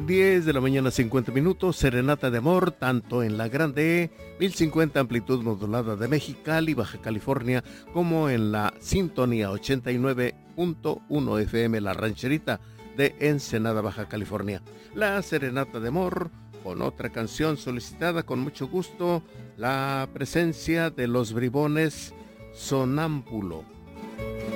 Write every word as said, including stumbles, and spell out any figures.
diez de la mañana, cincuenta minutos, Serenata de Amor, tanto en la grande mil cincuenta amplitud modulada de Mexicali, Baja California, como en la sintonía ochenta y nueve punto uno F M, La Rancherita de Ensenada, Baja California. La Serenata de Amor, con otra canción solicitada con mucho gusto, la presencia de los Bribones Sonámbulo.